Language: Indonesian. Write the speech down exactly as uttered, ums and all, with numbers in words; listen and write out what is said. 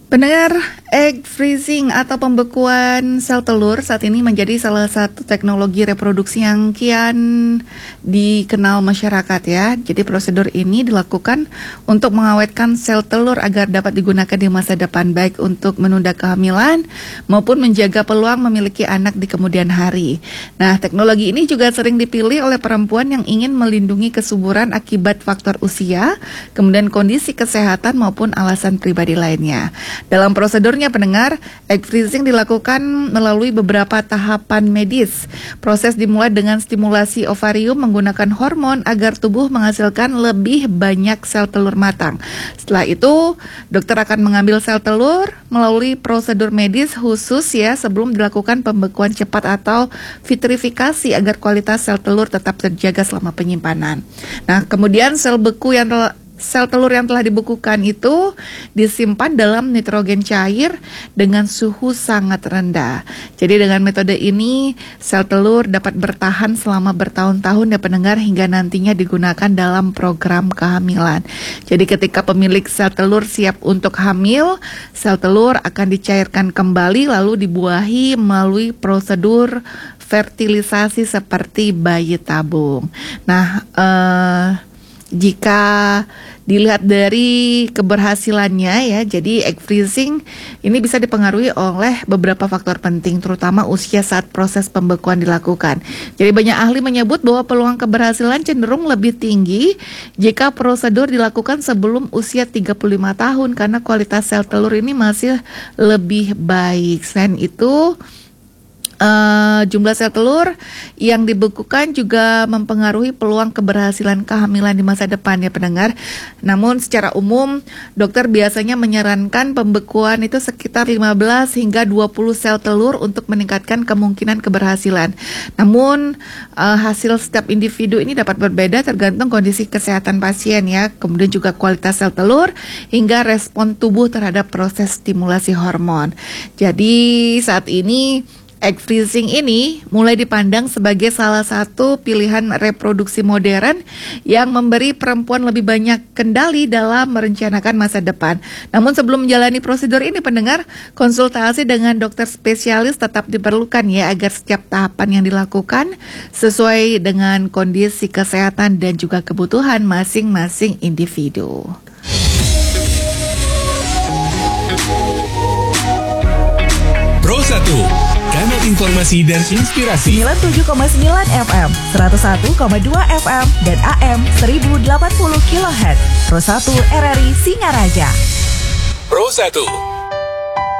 Pendengar, egg freezing atau pembekuan sel telur saat ini menjadi salah satu teknologi reproduksi yang kian dikenal masyarakat ya. Jadi prosedur ini dilakukan untuk mengawetkan sel telur agar dapat digunakan di masa depan, baik untuk menunda kehamilan maupun menjaga peluang memiliki anak di kemudian hari. Nah, teknologi ini juga sering dipilih oleh perempuan yang ingin melindungi kesuburan akibat faktor usia, kemudian kondisi kesehatan maupun alasan pribadi lainnya. Dalam prosedurnya pendengar, egg freezing dilakukan melalui beberapa tahapan medis. Proses dimulai dengan stimulasi ovarium menggunakan hormon agar tubuh menghasilkan lebih banyak sel telur matang. Setelah itu, dokter akan mengambil sel telur melalui prosedur medis khusus ya sebelum dilakukan pembekuan cepat atau vitrifikasi agar kualitas sel telur tetap terjaga selama penyimpanan. Nah, kemudian sel beku yang telah Sel telur yang telah dibekukan itu disimpan dalam nitrogen cair dengan suhu sangat rendah. Jadi dengan metode ini, sel telur dapat bertahan selama bertahun-tahun ya pendengar hingga nantinya digunakan dalam program kehamilan. Jadi ketika pemilik sel telur siap untuk hamil, sel telur akan dicairkan kembali lalu dibuahi melalui prosedur fertilisasi seperti bayi tabung. Nah, eh... jika dilihat dari keberhasilannya ya, jadi egg freezing ini bisa dipengaruhi oleh beberapa faktor penting, terutama usia saat proses pembekuan dilakukan. Jadi banyak ahli menyebut bahwa peluang keberhasilan cenderung lebih tinggi jika prosedur dilakukan sebelum usia tiga puluh lima tahun karena kualitas sel telur ini masih lebih baik. Selain itu, Uh, jumlah sel telur yang dibekukan juga mempengaruhi peluang keberhasilan kehamilan di masa depan ya pendengar. Namun secara umum dokter biasanya menyarankan pembekuan itu sekitar lima belas hingga dua puluh sel telur untuk meningkatkan kemungkinan keberhasilan. Namun uh, hasil setiap individu ini dapat berbeda tergantung kondisi kesehatan pasien ya. Kemudian juga kualitas sel telur hingga respon tubuh terhadap proses stimulasi hormon. Jadi saat ini egg freezing ini mulai dipandang sebagai salah satu pilihan reproduksi modern yang memberi perempuan lebih banyak kendali dalam merencanakan masa depan. Namun sebelum menjalani prosedur ini pendengar, konsultasi dengan dokter spesialis tetap diperlukan ya agar setiap tahapan yang dilakukan sesuai dengan kondisi kesehatan dan juga kebutuhan masing-masing individu. Pro satu, kanal informasi dan inspirasi sembilan puluh tujuh koma sembilan F M, seratus satu koma dua F M, dan A M seribu delapan puluh kilohertz. Pro satu R R I Singaraja. Pro satu.